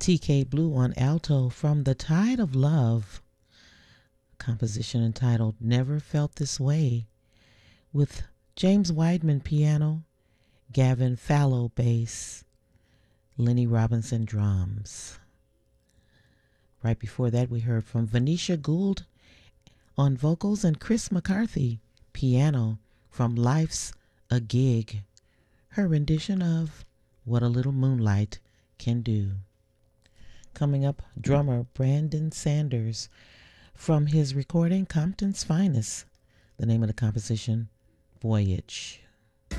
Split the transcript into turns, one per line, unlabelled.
TK Blue on alto from The Tide of Love, composition entitled Never Felt This Way, with James Weidman piano, Gavin Fallow bass, Lenny Robinson drums. Right before that, we heard from Venetia Gould on vocals and Chris McCarthy piano from Life's a Gig, her rendition of What a Little Moonlight Can Do. Coming up, drummer Brandon Sanders from his recording Compton's Finest. The name of the composition, Voyage.